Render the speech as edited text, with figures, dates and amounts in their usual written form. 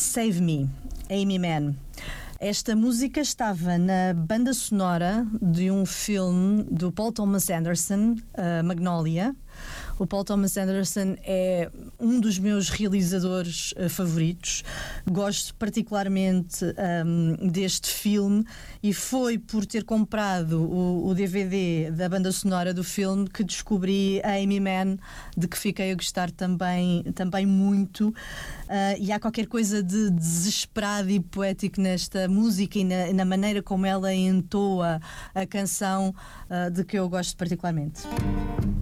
Save Me, Amy Mann. Esta música estava na banda sonora de um filme do Paul Thomas Anderson, Magnolia. O Paul Thomas Anderson é um dos meus realizadores favoritos. Gosto particularmente deste filme e foi por ter comprado o DVD da banda sonora do filme que descobri a Amy Mann, de que fiquei a gostar também muito. E há qualquer coisa de desesperado e poético nesta música e na maneira como ela entoa a canção, de que eu gosto particularmente.